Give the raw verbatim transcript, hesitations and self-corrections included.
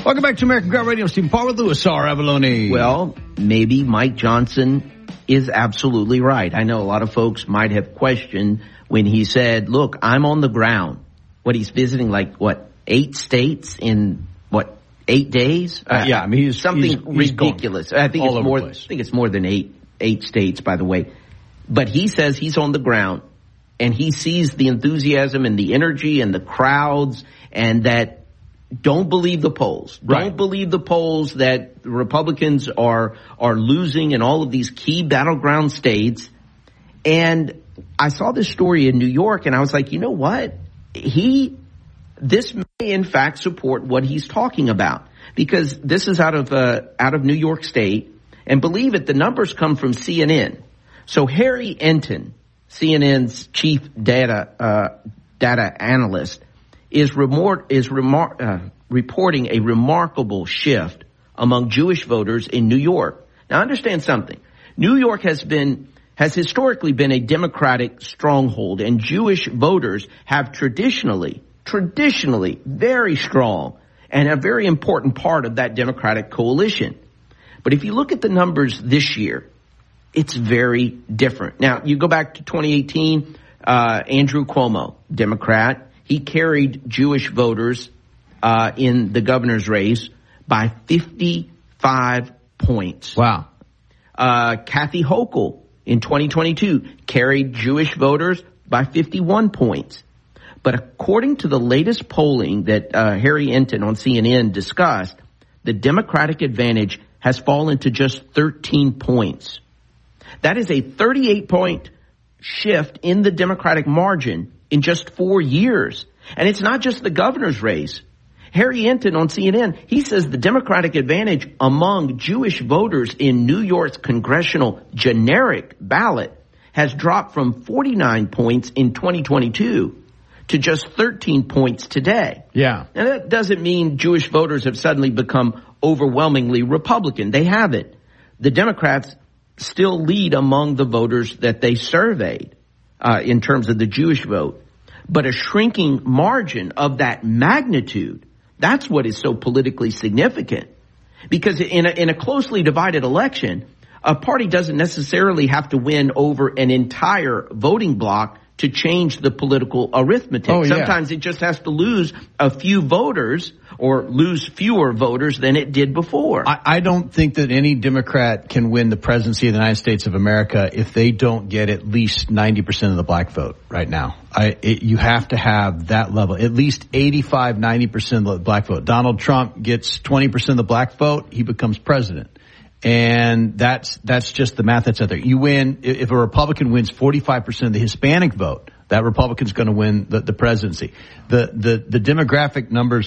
Welcome back to American Crowd Radio. Stephen Paul with Louis R. Avalone. Well, maybe Mike Johnson is absolutely right. I know a lot of folks might have questioned when he said, look, I'm on the ground. What, he's visiting like, what, eight states in, what, eight days? Uh, yeah, I mean, he's something he's, he's ridiculous. I think all it's more. over the place. I think it's more than eight eight states, by the way. But he says he's on the ground, and he sees the enthusiasm and the energy and the crowds, and that don't believe the polls. Don't right. believe the polls that Republicans are are losing in all of these key battleground states. And I saw this story in New York, and I was like, you know what? He, this may in fact support what he's talking about, because this is out of uh, out of New York State, and believe it, the numbers come from C N N. So Harry Enton, C N N's chief data uh, data analyst, is remor- is remar- uh, reporting a remarkable shift among Jewish voters in New York. Now, understand something. New York has been has historically been a Democratic stronghold, and Jewish voters have traditionally, traditionally very strong and a very important part of that Democratic coalition. But if you look at the numbers this year, it's very different. Now, you go back to twenty eighteen, uh, Andrew Cuomo, Democrat, he carried Jewish voters uh, in the governor's race by fifty-five points. Wow. Uh, Kathy Hochul in twenty twenty-two carried Jewish voters by fifty-one points. But according to the latest polling that uh, Harry Enton on C N N discussed, the Democratic advantage has fallen to just thirteen points. That is a thirty-eight point shift in the Democratic margin in just four years. And it's not just the governor's race. Harry Enton on C N N, he says the Democratic advantage among Jewish voters in New York's congressional generic ballot has dropped from forty-nine points in twenty twenty-two to just thirteen points today. Yeah. And that doesn't mean Jewish voters have suddenly become overwhelmingly Republican. They haven't. The Democrats still lead among the voters that they surveyed uh, in terms of the Jewish vote. But a shrinking margin of that magnitude, that's what is so politically significant. Because in a, in a closely divided election, a party doesn't necessarily have to win over an entire voting block to change the political arithmetic. Oh, yeah. Sometimes it just has to lose a few voters or lose fewer voters than it did before. I, I don't think that any Democrat can win the presidency of the United States of America if they don't get at least ninety percent of the black vote right now. I, it, you have to have that level, at least eighty-five, ninety percent of the black vote. Donald Trump gets twenty percent of the black vote, he becomes president. And that's, that's just the math that's out there. You win, if a Republican wins forty-five percent of the Hispanic vote, that Republican's going to win the, the presidency. The, the, the demographic numbers